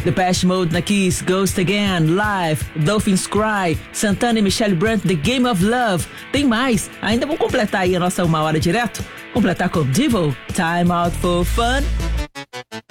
Depeche Mode na Kiss, Ghost Again, Live, Dolphins Cry, Santana e Michelle Brandt, The Game of Love. Tem mais, ainda vamos completar aí a nossa 1 hora direto? Completar com Devo, Time Out for Fun.